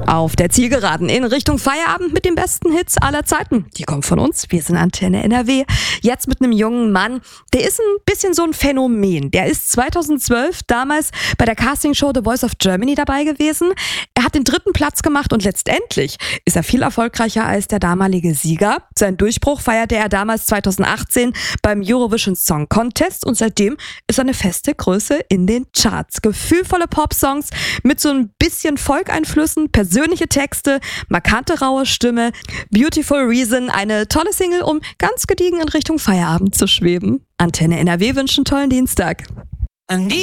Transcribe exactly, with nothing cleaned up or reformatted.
Auf der Zielgeraden in Richtung Feierabend mit den besten Hits aller Zeiten. Die kommen von uns, wir sind Antenne N R W. Jetzt mit einem jungen Mann, der ist ein bisschen so ein Phänomen. Der ist zweitausendzwölf damals bei der Castingshow The Voice of Germany dabei gewesen. Er hat den dritten Platz gemacht und letztendlich ist er viel erfolgreicher als der damalige Sieger. Seinen Durchbruch feierte er damals zweitausendachtzehn beim Eurovision Song Contest und seitdem ist er eine feste Größe in den Charts. Gefühlvolle Popsongs mit so ein bisschen Folk-Einflüssen, persönliche Texte, markante raue Stimme, Beautiful Reason, eine tolle Single, um ganz gediegen in Richtung Feierabend zu schweben. Antenne N R W wünscht einen tollen Dienstag.